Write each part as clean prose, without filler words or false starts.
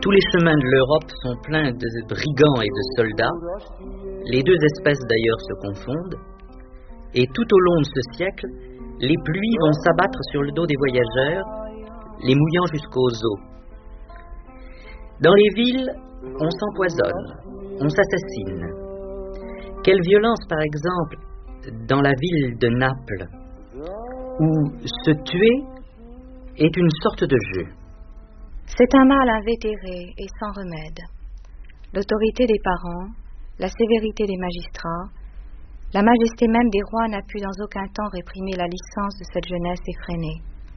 Tous les chemins de l'Europe sont pleins de brigands et de soldats. Les deux espèces d'ailleurs se confondent. Et tout au long de ce siècle, les pluies vont s'abattre sur le dos des voyageurs, les mouillant jusqu'aux os. Dans les villes, on s'empoisonne, on s'assassine. Quelle violence, par exemple, dans la ville de Naples, où se tuer est une sorte de jeu. C'est un mal invétéré et sans remède. L'autorité des parents, la sévérité des magistrats, la majesté même des rois n'a pu dans aucun temps réprimer la licence de cette jeunesse effrénée.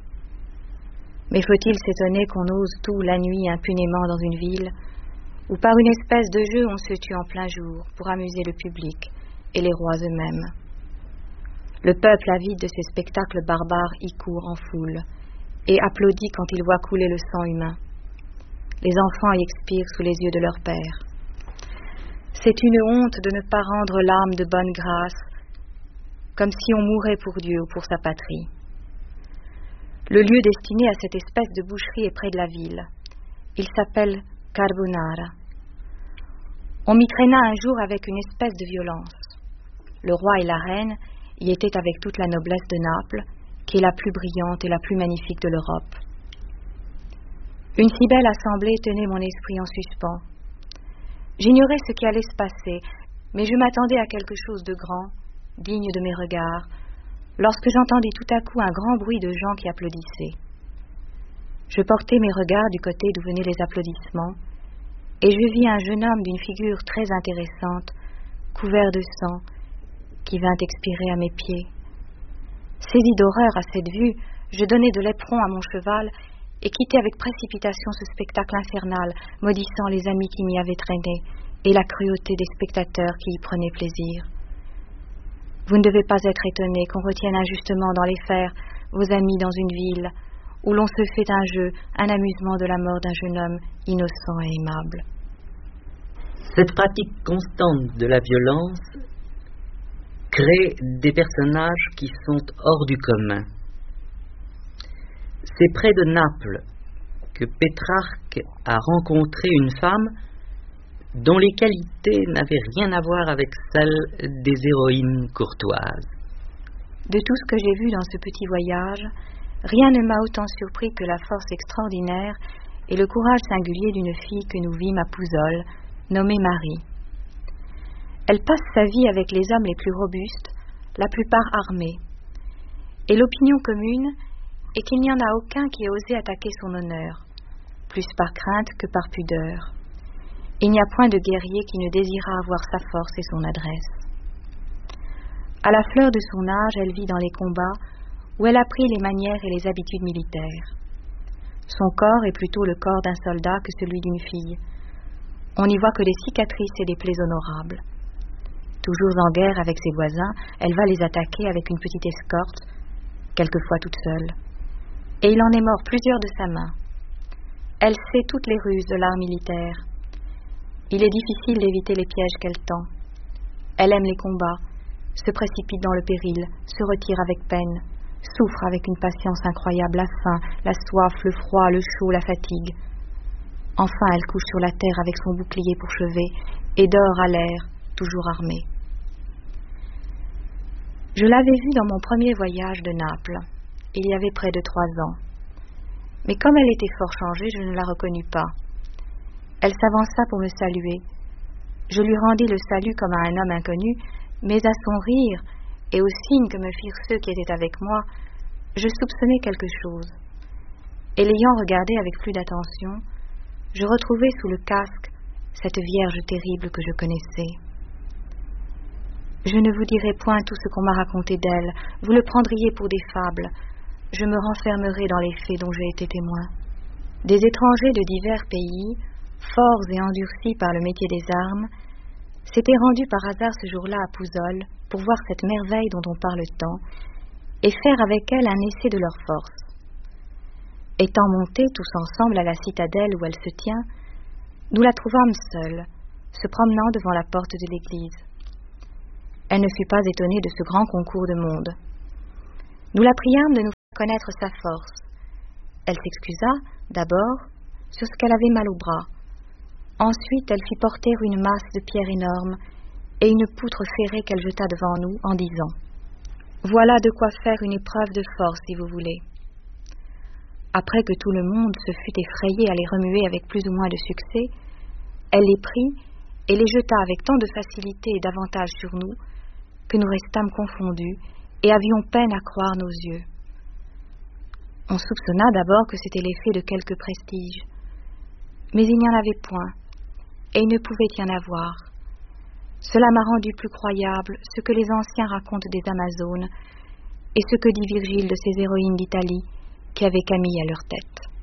Mais faut-il s'étonner qu'on ose tout la nuit impunément dans une ville où par une espèce de jeu on se tue en plein jour pour amuser le public et les rois eux-mêmes. Le peuple avide de ces spectacles barbares y court en foule et applaudit quand il voit couler le sang humain. Les enfants y expirent sous les yeux de leur père. C'est une honte de ne pas rendre l'âme de bonne grâce, comme si on mourait pour Dieu ou pour sa patrie. Le lieu destiné à cette espèce de boucherie est près de la ville. Il s'appelle Carbonara. On m'y traîna un jour avec une espèce de violence. Le roi et la reine y étaient avec toute la noblesse de Naples, qui est la plus brillante et la plus magnifique de l'Europe. Une si belle assemblée tenait mon esprit en suspens. J'ignorais ce qui allait se passer, mais je m'attendais à quelque chose de grand, digne de mes regards, lorsque j'entendis tout à coup un grand bruit de gens qui applaudissaient. Je portai mes regards du côté d'où venaient les applaudissements, et je vis un jeune homme d'une figure très intéressante, couvert de sang, qui vint expirer à mes pieds. Saisi d'horreur à cette vue, je donnai de l'éperon à mon cheval et quittai avec précipitation ce spectacle infernal, maudissant les amis qui m'y avaient traîné et la cruauté des spectateurs qui y prenaient plaisir. Vous ne devez pas être étonné qu'on retienne injustement dans les fers vos amis dans une ville où l'on se fait un jeu, un amusement de la mort d'un jeune homme innocent et aimable. Cette pratique constante de la violence crée des personnages qui sont hors du commun. C'est près de Naples que Pétrarque a rencontré une femme dont les qualités n'avaient rien à voir avec celles des héroïnes courtoises. De tout ce que j'ai vu dans ce petit voyage, rien ne m'a autant surpris que la force extraordinaire et le courage singulier d'une fille que nous vîmes à Pouzzoles, nommée Marie. Elle passe sa vie avec les hommes les plus robustes, la plupart armés. Et l'opinion commune est qu'il n'y en a aucun qui ait osé attaquer son honneur, plus par crainte que par pudeur. Il n'y a point de guerrier qui ne désira avoir sa force et son adresse. À la fleur de son âge, elle vit dans les combats où elle apprit les manières et les habitudes militaires. Son corps est plutôt le corps d'un soldat que celui d'une fille. On n'y voit que des cicatrices et des plaies honorables. Toujours en guerre avec ses voisins, elle va les attaquer avec une petite escorte, quelquefois toute seule. Et il en est mort plusieurs de sa main. Elle sait toutes les ruses de l'art militaire. Il est difficile d'éviter les pièges qu'elle tend. Elle aime les combats, se précipite dans le péril, se retire avec peine, souffre avec une patience incroyable la faim, la soif, le froid, le chaud, la fatigue. Enfin, elle couche sur la terre avec son bouclier pour chevet et dort à l'air, toujours armée. Je l'avais vue dans mon premier voyage de Naples, il y avait près de 3 ans. Mais comme elle était fort changée, je ne la reconnus pas. Elle s'avança pour me saluer. Je lui rendis le salut comme à un homme inconnu, mais à son rire et aux signes que me firent ceux qui étaient avec moi, je soupçonnai quelque chose. Et l'ayant regardée avec plus d'attention, je retrouvai sous le casque cette vierge terrible que je connaissais. Je ne vous dirai point tout ce qu'on m'a raconté d'elle, vous le prendriez pour des fables. Je me renfermerai dans les faits dont j'ai été témoin. Des étrangers de divers pays, forts et endurcis par le métier des armes, s'étaient rendus par hasard ce jour-là à Pouzzoles pour voir cette merveille dont on parle tant et faire avec elle un essai de leur force. Étant montés tous ensemble à la citadelle où elle se tient, nous la trouvâmes seule, se promenant devant la porte de l'église. Elle ne fut pas étonnée de ce grand concours de monde. Nous la priâmes de nous faire connaître sa force. Elle s'excusa, d'abord, sur ce qu'elle avait mal au bras, Ensuite, elle fit porter une masse de pierres énorme et une poutre ferrée qu'elle jeta devant nous en disant « Voilà de quoi faire une épreuve de force, si vous voulez. » Après que tout le monde se fut effrayé à les remuer avec plus ou moins de succès, elle les prit et les jeta avec tant de facilité et d'avantage sur nous que nous restâmes confondus et avions peine à croire nos yeux. On soupçonna d'abord que c'était l'effet de quelque prestige, mais il n'y en avait point, et il ne pouvait y en avoir. Cela m'a rendu plus croyable ce que les anciens racontent des Amazones et ce que dit Virgile de ces héroïnes d'Italie qui avaient Camille à leur tête.